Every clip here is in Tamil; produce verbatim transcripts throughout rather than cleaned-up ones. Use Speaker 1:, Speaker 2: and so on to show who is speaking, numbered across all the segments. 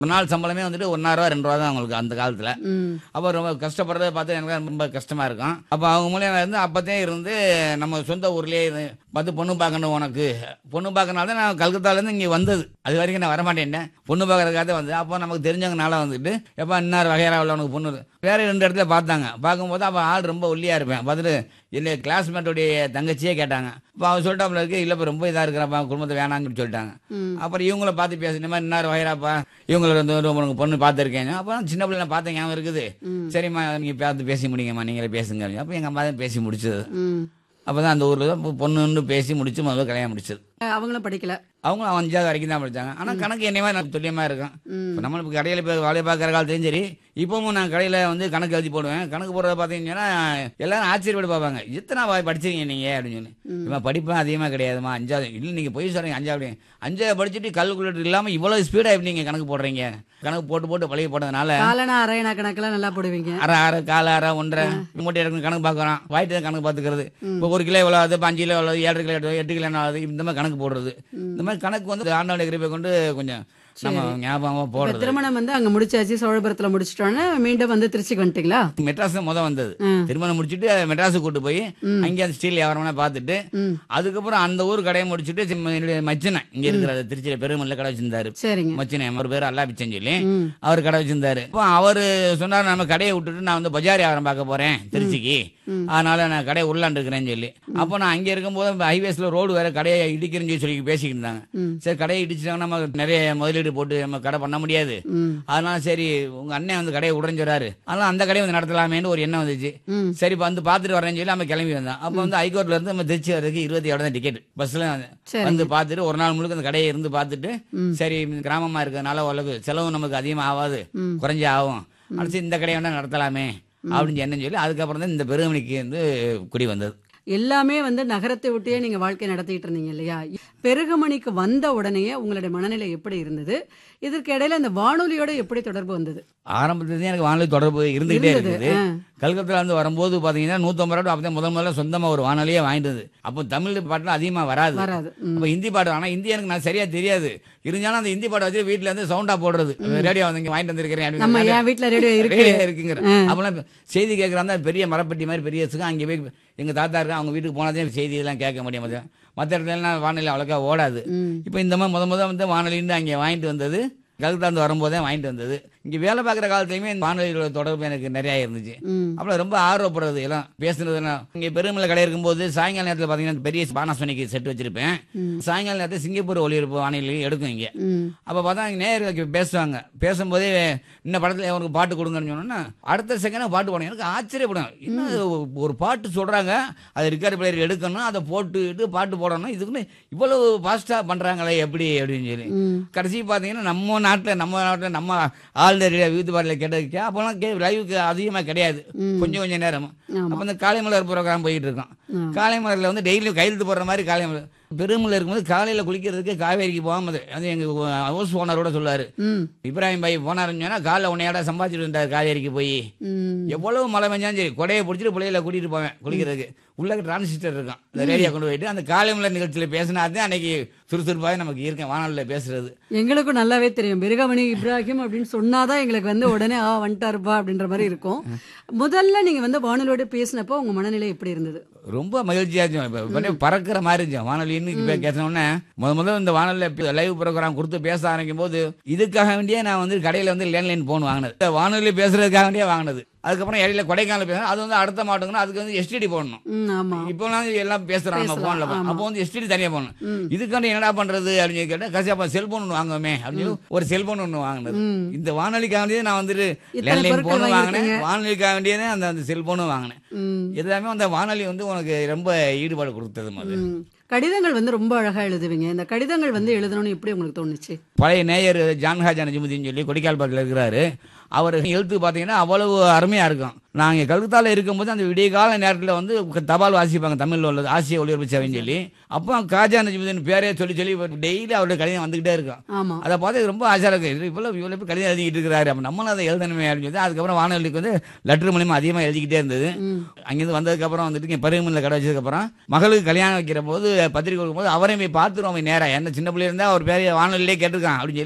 Speaker 1: ஒரு நாள் சம்பளமே வந்துட்டு ஒன்றரை ரூபா ரெண்டு ரூபா தான் அவங்களுக்கு அந்த காலத்தில்.
Speaker 2: ம்.
Speaker 1: அப்போ ரொம்ப கஷ்டப்படுறத பார்த்து எனக்கு ரொம்ப கஷ்டமாக இருக்கும். அப்போ அவங்க மூலியம் இருந்து அப்போத்தே இருந்து நம்ம சொந்த ஊர்லேயே இது பார்த்து பொண்ணு பார்க்கணும் உனக்கு பொண்ணு பார்க்கறனால தான் நான் கல்கத்தாலேருந்து இங்கே வந்தது. அது வரைக்கும் நான் வரமாட்டேன். பொண்ணு பார்க்கறதுக்காக வந்து அப்போ நமக்கு தெரிஞ்சவங்கனால வந்துட்டு எப்போ இன்னார் வகையரா உள்ள உனக்கு பொண்ணு வேறு ரெண்டு இடத்துல பார்த்தாங்க. பார்க்கும்போது அப்போ ஆள் ரொம்ப ஒல்லியாக இருப்பேன். பார்த்துட்டு இல்லை கிளாஸ்மேட்டுடைய தங்கச்சியே கேட்டாங்க. இப்போ அவன் சொல்லிட்டாப்புல இருக்கு இல்லை இப்போ ரொம்ப இதாக இருக்கிறப்பா குடும்பத்தை வேணாங்கன்னு சொல்லிட்டாங்க. அப்புறம் இவங்கள பார்த்து பேச இந்த மாதிரி இன்னார் வகையராப்பா இவங்களை வந்து உனக்கு பொண்ணு பார்த்துருக்கேன். அப்போ சின்ன பிள்ளை பார்த்தேன் ஞாபகம் இருக்குது. சரிம்மா நீங்கள் பார்த்து பேசி முடிங்கம்மா நீங்களே பேசுங்க. அப்போ எங்கள் அம்மா தான் பேசி முடிச்சது. அப்போ தான் அந்த ஊரில் தான் பொண்ணுன்னு பேசி முடிச்சு முதல்ல கல்யாணம் முடிச்சது.
Speaker 2: அவங்களும் படிக்கல.
Speaker 1: அவங்க அஞ்சாவது வரைக்கும் தான் படித்தாங்க. ஆனால் கணக்கு என்னையுமே நான் துல்லியமாக இருக்கும். இப்போ நம்மளுக்கு கடையில் போய் வேலையை பார்க்குற காலத்தையும் சரி இப்போவும் நான் கடையில் வந்து கணக்கு எழுதி போடுவேன். கணக்கு போடுறத பார்த்தீங்கன்னா எல்லாரும் ஆச்சரியப்பட்டு பார்ப்பாங்க எத்தனை வாய் படிச்சிருக்கீங்க நீங்கள் அப்படின்னு சொல்லி. இப்போ படிப்பேன் அதிகமாக கிடையாதுமா அஞ்சாவது இல்லை நீங்கள் போய் சொல்கிறீங்க அஞ்சாவது அஞ்சாவது படிச்சுட்டு கல்குலேட்டர் இல்லாமல் இவ்வளோ ஸ்பீடாக எப்படி நீங்கள் கணக்கு போடுறீங்க. கணக்கு போட்டு போட்டு பழகி போட்டதுனால
Speaker 2: காலனா அரையணா கணக்கெல்லாம் நல்லா போடுவீங்க.
Speaker 1: அரை அரை கால அரை ஒன்றரை மூட்டை எடுக்கணும் கணக்கு பார்க்குறோம். வாய்ட்டு தான் கணக்கு பார்த்துக்கிறது. இப்போ ஒரு கிலோ எவ்வளோ ஆகுது அஞ்சு கிலோ எவ்வளோ ஏழரை கிலோ எட்டு எட்டு கிலோ ஆகுது இந்த மாதிரி கணக்கு போடுறது. இந்த மாதிரி கணக்கு வந்து ஆண்டவனுடைய கிருபை கொண்டு கொஞ்சம் நம்ம ஞாபகமாக போடுறது.
Speaker 2: திருமணம் வந்து அங்க முடிச்சாச்சு சோழபுரத்துல முடிச்சிட்டோன்னு மீண்டும் வந்து திருச்சிக்கு வந்துட்டீங்களா?
Speaker 1: மெட்ராஸ் முத வந்தது. திருமணம் முடிச்சுட்டு மெட்ராஸுக்கு கூட்டு போய் அங்கே அந்த ஸ்டீல் வியாபாரம்னா பார்த்துட்டு அதுக்கப்புறம் அந்த ஊர் கடையை முடிச்சுட்டு என்னுடைய மச்சினை இங்க இருக்கிற திருச்சியில பெருமல்ல கடை வச்சிருந்தாரு.
Speaker 2: சரிங்க.
Speaker 1: மச்சினை ஒரு பேர் அல்லா பிச்சைன்னு சொல்லி அவர் கடை வச்சிருந்தாரு. இப்போ அவரு சொன்னார் நம்ம கடையை விட்டுட்டு நான் வந்து பஜார் வியாபாரம் பார்க்க போறேன் திருச்சிக்கு, அதனால நான் கடையை உள்ளாண்டு இருக்கிறேன்னு சொல்லி. அப்போ நான் அங்கே இருக்கும்போது ஹைவேஸ்ல ரோடு வேற கடையை இடிக்கிறேன்னு சொல்லி பேசிக்கிட்டு இருந்தாங்க. சரி கடையை இடிச்சிட்டாங்கன்னா நம்ம நிறைய முதலீடு போட்டு நம்ம கடை பண்ண முடியாது. அதனால சரி உங்க அண்ணன் வந்து கடையை உடஞ்சுறாரு அதனால அந்த கடையை வந்து நடத்தலாமேன்னு ஒரு எண்ணம் வந்துச்சு. சரி வந்து பார்த்துட்டு வரேன்னு சொல்லி நம்ம கிளம்பி வந்தோம். அப்போ வந்து ஹைகோர்ட்ல இருந்து நம்ம திருச்சி வரதுக்கு இருபத்தி ஏழு தான் டிக்கெட் பஸ்ல வந்து பார்த்துட்டு ஒரு நாள் முழுக்க அந்த கடையை இருந்து பார்த்துட்டு சரி கிராமமா இருக்கிறதுனால ஓரளவுக்கு செலவு நமக்கு அதிகமாக ஆகாது குறைஞ்சே ஆகும் அடுத்து இந்த கடையை வேணா நடத்தலாமே அப்படின்னு என்ன சொல்லி அதுக்கப்புறம் தான் இந்த பெருமணிக்கு வந்து குடி வந்தது.
Speaker 2: எல்லாமே வந்து நகரத்தை விட்டே நீங்க வாழ்க்கை நடத்திட்டு இருந்தீங்க இல்லையா? பெருகமணிக்கு வந்த உடனே உங்களுடைய மனநிலை எப்படி இருந்தது? இதற்கு இடையில அந்த வானொலியோட எப்படி தொடர்பு வந்தது? ஆரம்பத்துல
Speaker 1: எனக்கு வானொலி தொடர்பு இருந்துகிட்டே இருக்குது. கல்கத்தால இருந்து வரும்போது பாத்தீங்கன்னா நூத்தம்பது ரூபாய் அப்பதான் முதல் முதல்ல சொந்தமா ஒரு வானொலியே வாங்கிட்டது. அப்போ தமிழ் பாட்டுலாம் அதிகமா வராது. அப்ப ஹிந்தி பாட்டு ஆனா ஹிந்தி எனக்கு நான் சரியா தெரியாது. இருந்தாலும் அந்த ஹிந்தி பாட்டு வச்சு வீட்டுல இருந்து சவுண்டா போடுறது ரேடியோ வந்து வாங்கிட்டு வந்திருக்கிறேன்
Speaker 2: வீட்டுல ரேடியோ இருக்குங்கிற
Speaker 1: அப்பெல்லாம் செய்தி கேட்கறாங்க பெரிய மரப்பட்டி மாதிரி பெரிய அங்கே போய் எங்க தாத்தா இருக்கா அவங்க வீட்டுக்கு போனதே செய்தி எல்லாம் கேட்க முடியாது. மற்ற இடத்துலலாம் வானொலி அவ்வளோக்கா ஓடாது. இப்போ இந்த மாதிரி முத முத வந்து வானொலின்னு அங்கே வாங்கிட்டு வந்தது கல்கத்தாந்து வரும்போதே வாங்கிட்டு வந்தது. இங்கே வேலை பார்க்குற காலத்துலையுமே வானொலியோட தொடர்பு எனக்கு நிறையா இருந்துச்சு. அப்புறம் ரொம்ப ஆர்வப்படுறது எல்லாம் பேசுனதுலாம். இங்கே பெருமலை கடை இருக்கும்போது சாயங்கால நேரத்தில் பார்த்தீங்கன்னா பெரிய பானாசோனிக்கு செட் வச்சிருப்பேன். சாயங்கால நேரத்தில் சிங்கப்பூர் ஒளிபரப்பு வானொலி எடுக்கும் இங்கே. அப்போ பார்த்தா இங்கே நேயர்களுக்கு பேசுவாங்க. பேசும்போதே இந்த படத்தில் அவருக்கு பாட்டு கொடுங்கன்னு சொன்னோன்னா அடுத்த செகண்ட் பாட்டு போனோம். எனக்கு ஆச்சரியப்படும் இன்னும் ஒரு பாட்டு சொல்கிறாங்க அது ரெக்கார்டு பிளேயர் எடுக்கணும் அதை போட்டுட்டு பாட்டு போடணும் இதுக்குன்னு இவ்வளவு ஃபாஸ்ட்டாக பண்ணுறாங்களே எப்படி அப்படின்னு சொல்லி கடைசி பார்த்தீங்கன்னா நம்ம நாட்டில் நம்ம நாட்டில் நம்ம ஆல்ரெடி வீட்டு பாட்டில் கேட்டதுக்கு அப்போலாம் கே லைவுக்கு அதிகமாக கிடையாது கொஞ்சம் கொஞ்சம் நேரம். அப்போ இந்த காலைமலர் ப்ரோக்ராம் போயிட்டு இருக்கோம். காலைமலரில் வந்து டெய்லியும் கையெழுத்து போடுற மாதிரி காலைமலர் பெருமலை இருக்கும்போது காலையில் குளிக்கிறதுக்கு காவேரிக்கு போகாமது அது எங்கள் ஹவுஸ் ஓனரோட சொல்லுவார் இப்ராஹிம் பாய் போனாருன்னு சொன்னால் காலைல உன்னையாட சம்பாதிச்சுட்டு இருந்தார் காவேரிக்கு போய் எவ்வளவு மழை பெஞ்சாலும் சரி கொடையை பிடிச்சிட்டு பிள்ளையில கூட்டிகிட்டு போவேன் குளிக்கிறதுக்கு. உள்ள டிரான்சிஸ்டர் இருக்கான் அந்த ரேடியோ கொண்டு போயிட்டு அந்த காலைமலர் நிகழ்ச்சியில் பேசினாதான் அன்னைக்கு சுறுசுறுப்பாக நமக்கு இருக்கேன் வானொலியில் பேசுறது.
Speaker 2: எங்களுக்கும் நல்லாவே தெரியும் பெருகமணி இப்ராஹிம் அப்படின்னு சொன்னாதான் எங்களுக்கு வந்து உடனே ஆ வந்துட்டாருப்பா அப்படின்ற மாதிரி இருக்கும். முதல்ல நீங்க வந்து வானொலியோட பேசினப்போ உங்க மனநிலை எப்படி இருந்தது?
Speaker 1: ரொம்ப மகிழ்ச்சியா இருந்துச்சு. பறக்கிற மாதிரி இருந்துச்சு வானொலி. இன்னைக்கு பேசினோடனே முத முதல்ல இந்த வானொலியில் லைவ் ப்ரோக்ராம் கொடுத்து பேச ஆரம்பிக்கும் போது இதுக்காக வேண்டியே நான் வந்து கடையில் வந்து லேண்ட்லைன் போன் வாங்கினது வானொலி பேசுறதுக்காக வேண்டியே வாங்கினது. அதுக்கப்புறம் இடையில கொடைக்கானல் பேசணும் அது வந்து அடுத்த மாட்டுங்கன்னா அதுக்கு வந்து எஸ்டிடி போடணும். இப்போ எல்லாம் பேசுறாங்க போன்ல அப்போ வந்து எஸ்டிடி தனியா போடணும். இதுக்காண்டி என்னடா பண்றது அப்படின்னு கேட்டா கசிப்பா செல்போன் ஒன்று வாங்குவோமே அப்படின்னு ஒரு செல்போன் ஒன்று வாங்கினது. இந்த வானொலிக்காக வேண்டியது நான் வந்துட்டு லேண்ட்லைன் போனும் வாங்கினேன் வானொலிக்காக வேண்டியது அந்த அந்த செல்போனும் வாங்கினேன். எல்லாமே அந்த வானொலி வந்து உனக்கு ரொம்ப ஈடுபாடு கொடுத்தது. மாதிரி
Speaker 2: கடிதங்கள் வந்து ரொம்ப அழகா எழுதுவீங்க. இந்த கடிதங்கள் வந்து எழுதணும்னு எப்படி உங்களுக்கு தோணுச்சு?
Speaker 1: பழைய நேயர் ஜான்ஹாஜா நஜிமுதீன் சொல்லி கொடிக்கால்பாட்டில் இருக்கிறாரு. அவர் எழுத்து பார்த்தீங்கன்னா அவ்வளவு அருமையாக இருக்கும். நாங்கள் கல்கத்தாவில் இருக்கும்போது அந்த விடிய கால நேரத்தில் வந்து தபால் வாசிப்பாங்க தமிழில் உள்ளது ஆசிய ஒளிபரப்பு சேவைன்னு சொல்லி. அப்போ காஜா நஜிமுதீன் பேரே சொல்லி சொல்லி டெய்லி அவருடைய கடிதம் வந்துகிட்டே இருக்கும். அதை பார்த்து ரொம்ப ஆசையாக இருக்கு இவ்வளோ இவ்வளோ கடிதம் எழுதிக்கிட்டு இருக்கிறாரு அப்போ நம்மளும் அதை எழுதணுமே அப்படின்னு சொல்லி அதுக்கப்புறம் வானொலிக்கு வந்து லெட்டர் மூலியமாக அதிகமாக எழுதிக்கிட்டே இருந்தது. அங்கேருந்து வந்ததுக்கப்புறம் வந்துட்டு பெருமல்ல கடை வச்சதுக்கப்புறம் மகளுக்கு கல்யாணம் வைக்கிற போது பத்திரிக்கை கொடுக்கும்போது அவரையும் போய் பார்த்துருவோம் நேராக என்ன சின்ன பிள்ளை இருந்தால் அவர் பேரைய வானொலியிலே கேட்டிருக்கான் அப்படின்னு சொல்லி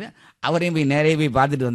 Speaker 1: அவரையும் போய் நேரே போய் பார்த்துட்டு